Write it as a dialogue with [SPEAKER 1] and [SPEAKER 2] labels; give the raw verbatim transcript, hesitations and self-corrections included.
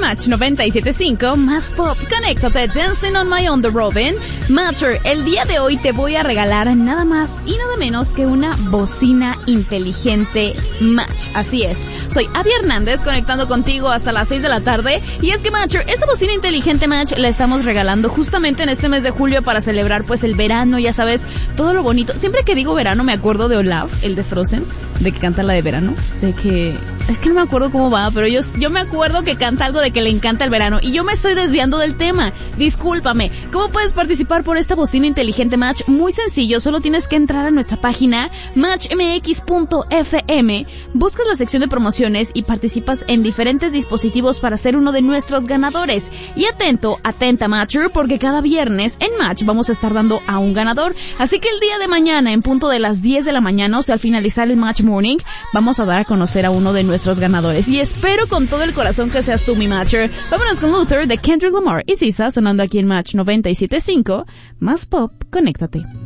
[SPEAKER 1] Match noventa y siete punto cinco, más pop, conéctate, Dancing on My Own de Robin. Matcher, el día de hoy te voy a regalar nada más y nada menos que una bocina inteligente Match. Así es, soy Abby Hernández conectando contigo hasta las seis de la tarde. Y es que Matcher, esta bocina inteligente Match la estamos regalando justamente en este mes de julio para celebrar pues el verano, ya sabes, todo lo bonito. Siempre que digo verano me acuerdo de Olaf, el de Frozen, de que canta la de verano, de que... Es que no me acuerdo cómo va, pero yo, yo me acuerdo que canta algo de que le encanta el verano. Y yo me estoy desviando del tema. Discúlpame. ¿Cómo puedes participar por esta bocina inteligente Match? Muy sencillo. Solo tienes que entrar a nuestra página match m x punto f m. Buscas la sección de promociones y participas en diferentes dispositivos para ser uno de nuestros ganadores. Y atento, atenta Matcher, porque cada viernes en Match vamos a estar dando a un ganador. Así que el día de mañana, en punto de las diez de la mañana, o sea, al finalizar el Match Morning, vamos a dar a conocer a uno de nuestros nuestros ganadores. Y espero con todo el corazón que seas tú, mi Matcher. Vámonos con Luther de Kendrick Lamar y Sisa sonando aquí en Match noventa y siete punto cinco. Más pop, conéctate.